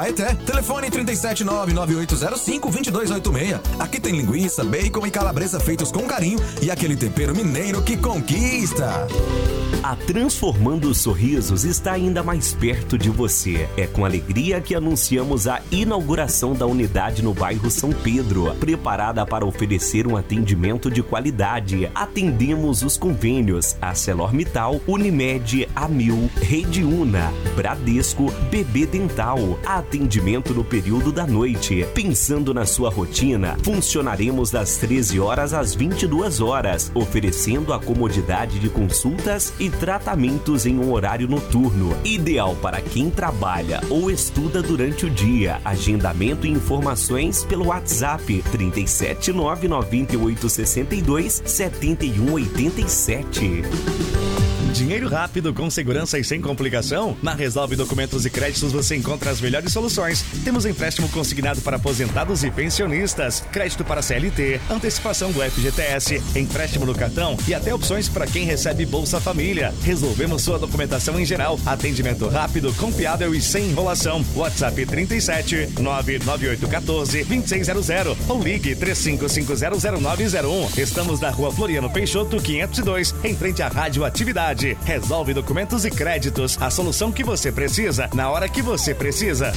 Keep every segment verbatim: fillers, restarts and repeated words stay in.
Até, telefone trinta e sete nove nove oito zero cinco dois dois oito seis. Aqui tem linguiça, bacon e calabresa feitos com carinho e aquele tempero mineiro que conquista. A Transformando Sorrisos está ainda mais perto de você. É com alegria que anunciamos a inauguração da unidade no bairro São Pedro, preparada para oferecer um atendimento de qualidade. Atendemos os convênios ArcelorMittal, Unimed, Amil, Rede Una, Bradesco, B B Dental. Atendimento no período da noite. Pensando na sua rotina, funcionaremos das treze horas às vinte e duas horas, oferecendo a comodidade de consultas e tratamentos em um horário noturno, ideal para quem trabalha ou estuda durante o dia. Agendamento e informações pelo WhatsApp trinta e sete nove nove oito seis dois sete um oito sete. Dinheiro rápido, com segurança e sem complicação? Na Resolve Documentos e Créditos você encontra as melhores soluções. Temos empréstimo consignado para aposentados e pensionistas, crédito para C L T, antecipação do F G T S, empréstimo no cartão e até opções para quem recebe Bolsa Família. Resolvemos sua documentação em geral. Atendimento rápido, confiável e sem enrolação. WhatsApp trinta e sete nove nove oito um quatro dois seis zero zero ou ligue três cinco cinco zero zero nove zero um. Estamos na Rua Floriano Peixoto, quinhentos e dois, em frente à Rádio Atividade. Resolve Documentos e Créditos, a solução que você precisa, na hora que você precisa.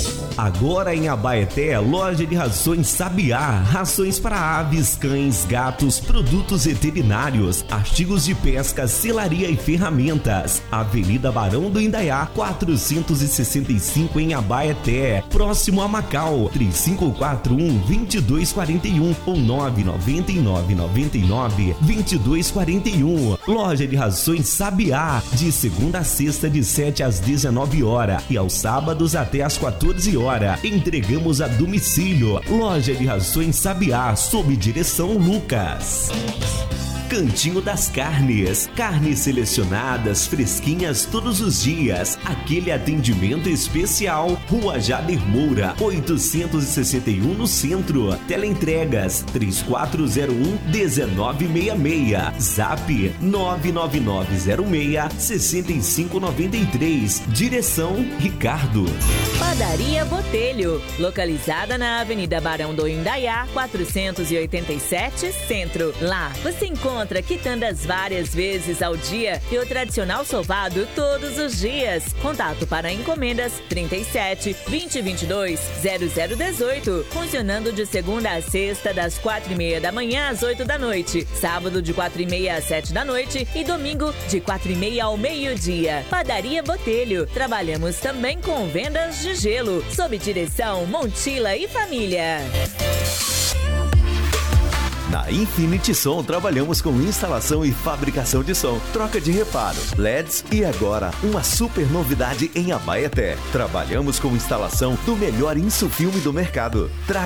Agora em Abaeté, loja de rações Sabiá, rações para aves, cães, gatos, produtos veterinários, artigos de pesca, selaria e ferramentas. Avenida Barão do Indaiá, quatrocentos e sessenta e cinco em Abaeté, próximo a Macau, três cinco quatro um, dois dois quatro um ou nove nove nove nove nove, dois dois quatro um. Loja de rações Sabiá, de segunda a sexta de sete às dezenove horas e aos sábados até às quatorze horas. Entregamos a domicílio. Loja de rações Sabiá, sob direção Lucas. Cantinho das Carnes. Carnes selecionadas, fresquinhas todos os dias. Aquele atendimento especial. Rua Jader Moura, oitocentos e sessenta e um no centro. Teleentregas três quatro zero um, um nove seis seis. Zap nove nove nove zero seis, seis cinco nove três. Direção Ricardo. Padaria Botelho, localizada na Avenida Barão do Indaiá, quatrocentos e oitenta e sete, Centro. Lá você encontra quitandas várias vezes ao dia e o tradicional sovado todos os dias. Contato para encomendas trinta e sete, vinte, vinte e dois, zero zero dezoito. Funcionando de segunda a sexta, das quatro e meia da manhã às oito da noite. Sábado de quatro e meia às sete da noite e domingo de quatro e meia ao meio-dia. Padaria Botelho. Trabalhamos também com vendas de gelo, sob direção Montila e Família. Na Infinity Som trabalhamos com instalação e fabricação de som, troca de reparo, L E Ds e agora uma super novidade em Abaeté. Trabalhamos com instalação do melhor insufilme do mercado. Tra